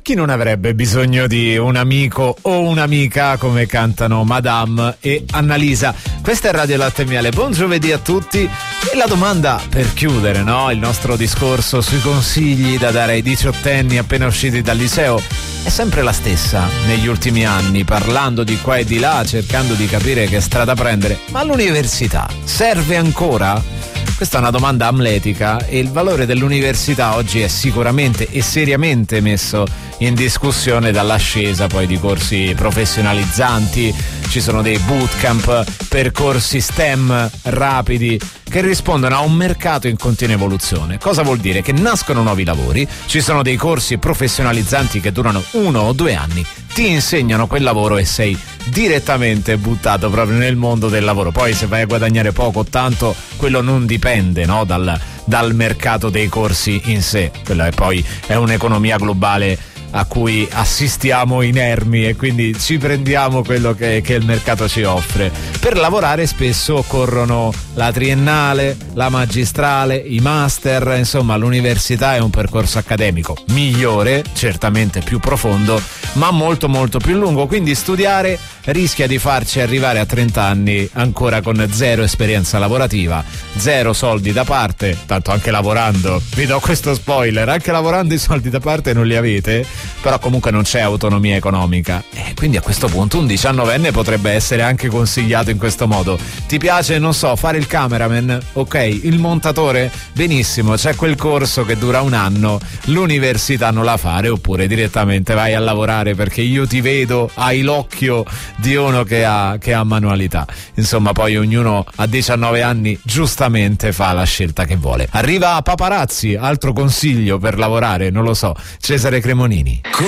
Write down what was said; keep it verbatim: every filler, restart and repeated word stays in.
chi non avrebbe bisogno di un amico o un'amica, come cantano Madame e Annalisa? Questa è Radio Latte e Miele, buon giovedì a tutti. E la domanda per chiudere, no? Il nostro discorso sui consigli da dare ai diciottenni appena usciti dal liceo è sempre la stessa negli ultimi anni, parlando di qua e di là, cercando di capire che strada prendere. Ma l'università serve ancora? Questa è una domanda amletica e il valore dell'università oggi è sicuramente e seriamente messo in discussione dall'ascesa poi di corsi professionalizzanti. Ci sono dei bootcamp, percorsi STEM rapidi che rispondono a un mercato in continua evoluzione. Cosa vuol dire? Che nascono nuovi lavori, ci sono dei corsi professionalizzanti che durano uno o due anni, ti insegnano quel lavoro e sei direttamente buttato proprio nel mondo del lavoro. Poi se vai a guadagnare poco o tanto, quello non dipende, no, dal, dal mercato dei corsi in sé. Quella è poi è un'economia globale a cui assistiamo inermi e quindi ci prendiamo quello che, che il mercato ci offre. Per lavorare spesso occorrono la triennale, la magistrale, i master, insomma l'università è un percorso accademico migliore, certamente più profondo, ma molto molto più lungo, quindi studiare rischia di farci arrivare a trenta anni ancora con zero esperienza lavorativa, zero soldi da parte, tanto anche lavorando, vi do questo spoiler, anche lavorando i soldi da parte non li avete, però comunque non c'è autonomia economica e quindi a questo punto un diciannovenne potrebbe essere anche consigliato in questo modo. Ti piace, non so, fare il cameraman? Ok, il montatore? Benissimo, c'è quel corso che dura un anno, l'università non la fare, oppure direttamente vai a lavorare, perché io ti vedo, hai l'occhio di uno che ha, che ha manualità. Insomma, poi ognuno a diciannove anni giustamente fa la scelta che vuole. Arriva Paparazzi, altro consiglio per lavorare, non lo so, Cesare Cremonini.